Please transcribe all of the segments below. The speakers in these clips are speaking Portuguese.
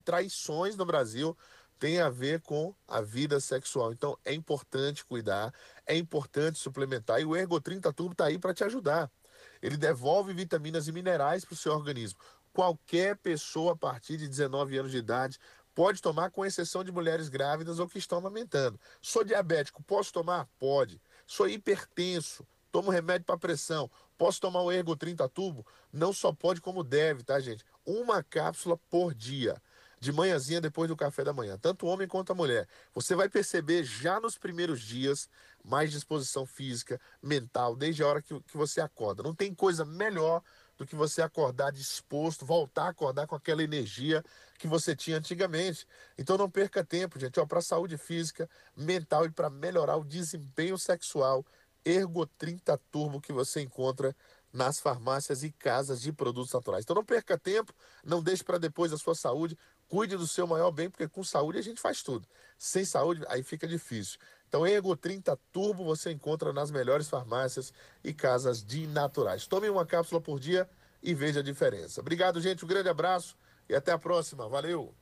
traições no Brasil tem a ver com a vida sexual. Então é importante cuidar, é importante suplementar e o Ergo 30 Turbo está aí para te ajudar. Ele devolve vitaminas e minerais para o seu organismo. Qualquer pessoa a partir de 19 anos de idade pode tomar, com exceção de mulheres grávidas ou que estão amamentando. Sou diabético, posso tomar? Pode. Sou hipertenso, tomo remédio para pressão. Posso tomar o Ergo 30 Turbo? Não só pode, como deve, tá, gente? Uma cápsula por dia. De manhãzinha depois do café da manhã, tanto o homem quanto a mulher. Você vai perceber já nos primeiros dias mais disposição física, mental, desde a hora que você acorda. Não tem coisa melhor do que você acordar disposto, voltar a acordar com aquela energia que você tinha antigamente. Então não perca tempo, gente. Para a saúde física, mental e para melhorar o desempenho sexual, Ergo 30 Turbo que você encontra nas farmácias e casas de produtos naturais. Então não perca tempo, não deixe para depois a sua saúde. Cuide do seu maior bem, porque com saúde a gente faz tudo. Sem saúde, aí fica difícil. Então, Ergo 30 Turbo você encontra nas melhores farmácias e casas de naturais. Tome uma cápsula por dia e veja a diferença. Obrigado, gente. Um grande abraço e até a próxima. Valeu!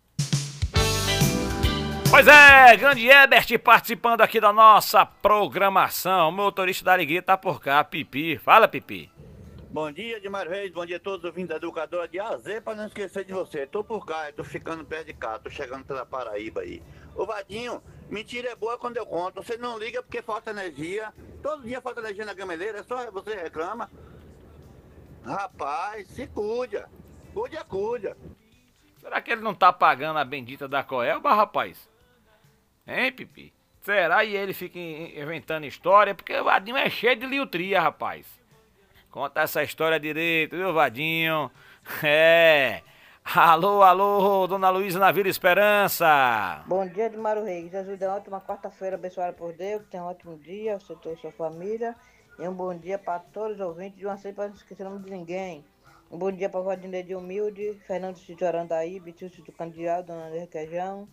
Pois é, grande Ebert participando aqui da nossa programação. O motorista da alegria tá por cá, Pipi. Fala, Pipi. Bom dia, Dimário Reis, bom dia a todos os ouvintes da Educadora de AZ, para não esquecer de você. Tô por cá, tô ficando perto de cá, tô chegando pela Paraíba aí. Ô Vadinho, mentira é boa quando eu conto. Você não liga porque falta energia. Todo dia falta energia na gameleira, é só você reclama. Rapaz, se cuida. Cuida. Será que ele não tá pagando a bendita da Coelba, rapaz? Hein, Pipi? Será? E ele fica inventando história? Porque o Vadinho é cheio de liutria, rapaz. Conta essa história direito, viu, Vadinho? É. Alô, dona Luísa na Vila Esperança. Bom dia, Dimário Reis. Jesus deu uma ótima quarta-feira abençoada por Deus. Tenha um ótimo dia, você e sua família. E um bom dia para todos os ouvintes de uma sempre para não esquecer o nome de ninguém. Um bom dia para o Vadinho de Humilde, Fernando Sítio Arandaí, Bitício do Candial, Dona de Requeijão.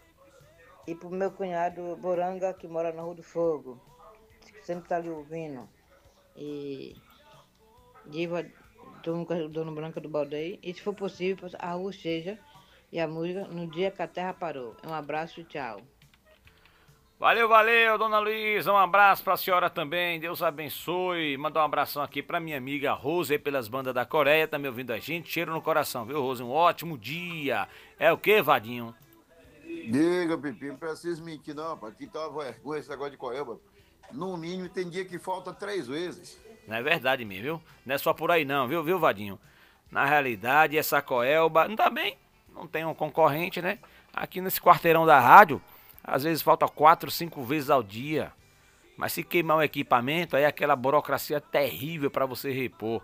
E para o meu cunhado Boranga, que mora na Rua do Fogo, que sempre está ali ouvindo. E Diva Dona Branca do Baldeio. E se for possível, a rua seja e a música no dia que a terra parou. Um abraço e tchau. Valeu, dona Luísa. Um abraço pra senhora também. Deus abençoe. Mandar um abração aqui pra minha amiga Rose, aí pelas bandas da Coreia, tá me ouvindo a gente. Cheiro no coração, viu, Rose? Um ótimo dia. É o que, Vadinho? Diga, Pipi, não precisa mentir não, rapaz. Aqui tá uma vergonha esse negócio de Coelba. No mínimo tem dia que falta 3 vezes. Não é verdade mesmo, viu? Não é só por aí não, viu, Vadinho? Na realidade, essa Coelba, não tá bem, não tem um concorrente, né? Aqui nesse quarteirão da rádio, às vezes falta 4, 5 vezes ao dia. Mas se queimar o equipamento, aí é aquela burocracia terrível pra você repor.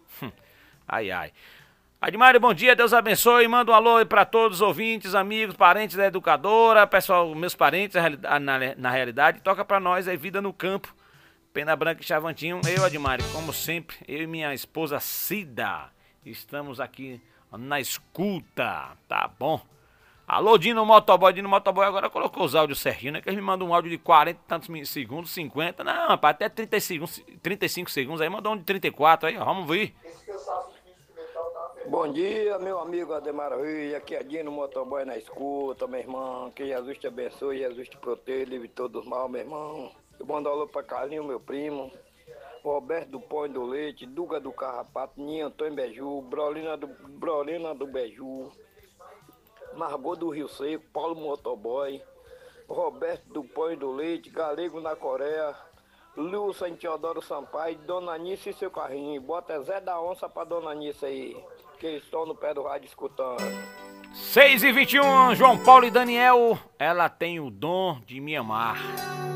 Ai. Admário, bom dia, Deus abençoe. Manda um alô aí pra todos os ouvintes, amigos, parentes da educadora, pessoal, meus parentes, na realidade, toca pra nós aí, Vida no Campo. Pena Branca e Chavantinho, eu, Admário, como sempre, eu e minha esposa Cida, estamos aqui na escuta, tá bom? Alô, Dino Motoboy agora colocou os áudios certinho, né? Que eles me mandam um áudio de 40 e tantos segundos, 50, não, rapaz, até 35 segundos, aí mandou um de 34, aí, ó, vamos ver. Bom dia, meu amigo Ademar Rui, aqui é Dino Motoboy na escuta, meu irmão, que Jesus te abençoe, Jesus te proteja, livre de todos os mal, meu irmão. Eu mando alô pra Carlinho, meu primo, Roberto do Pão e do Leite, Duga do Carrapato, Ninho Antônio Beju, Brolina do Beju, Margot do Rio Seco, Paulo Motoboy, Roberto do Pão e do Leite, Galego na Coreia, Lúcia em Teodoro Sampaio, Dona Anice e seu carrinho. Bota Zé da Onça pra Dona Anice aí, que eles estão no pé do rádio escutando. 6h21, João Paulo e Daniel, ela tem o dom de me amar.